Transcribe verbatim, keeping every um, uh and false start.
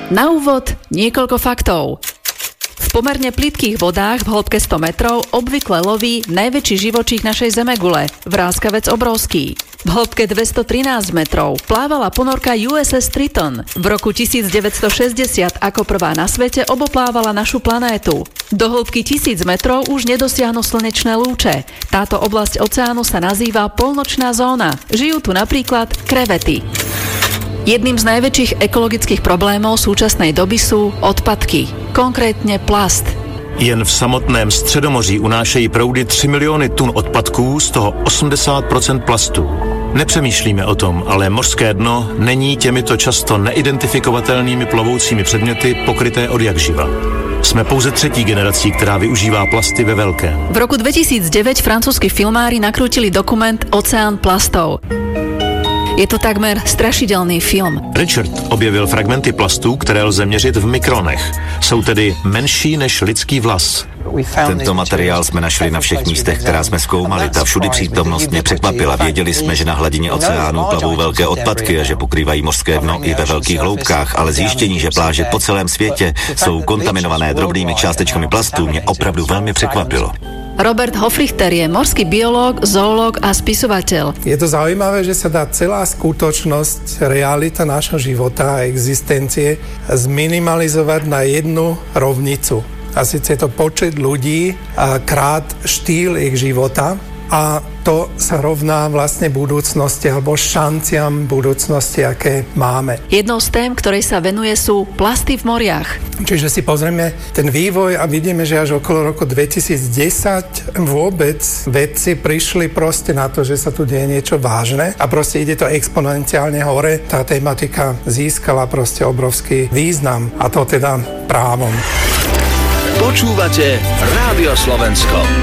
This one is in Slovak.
Na úvod niekoľko faktov. V pomerne plytkých vodách v hĺbke sto metrov obvykle loví najväčší živočích našej zemegule, vráskavec obrovský. V hĺbke dvestotrinásť metrov plávala ponorka ú es es Triton. V roku devätnásťstošesťdesiat ako prvá na svete oboplávala našu planétu. Do hĺbky tisíc metrov už nedosiahnu slnečné lúče. Táto oblasť oceánu sa nazýva polnočná zóna. Žijú tu napríklad krevety. Jedným z najväčších ekologických problémov súčasnej doby sú odpadky, konkrétně plast. Jen v samotném Středomoří unášejí proudy tři miliony tun odpadků, z toho osmdesát procent plastu. Nepřemýšlíme o tom, ale mořské dno není těmito často neidentifikovatelnými plovoucími předměty pokryté od jak živa. Jsme pouze třetí generací, která využívá plasty ve velkém. V roku dvetisícdeväť francúzski filmári nakrútili dokument Oceán plastov. Je to takmer strašidelný film. Richard objevil fragmenty plastů, které lze měřit v mikronech. Jsou tedy menší než lidský vlas. Tento materiál jsme našli na všech místech, která jsme zkoumali. Ta všudy přítomnost mě překvapila. Věděli jsme, že na hladině oceánu plavou velké odpadky a že pokrývají mořské dno i ve velkých hloubkách, ale zjištění, že pláže po celém světě jsou kontaminované drobnými částečkami plastů, mě opravdu velmi překvapilo. Robert Hofrichter je morský biológ, zoológ a spisovateľ. Je to zaujímavé, že sa dá celá skutočnosť, realita nášho života a existencie zminimalizovať na jednu rovnicu. A síce je to počet ľudí a krát štýl ich života. A to sa rovná vlastne budúcnosti alebo šanciam budúcnosti, aké máme. Jednou z tém, ktorej sa venuje, sú plasty v moriach. Čiže si pozrieme ten vývoj a vidíme, že až okolo roku dvetisícdesať vôbec vedci prišli proste na to, že sa tu deje niečo vážne a proste ide to exponenciálne hore. Tá tematika získala proste obrovský význam a to teda právom. Počúvate Rádio Slovensko.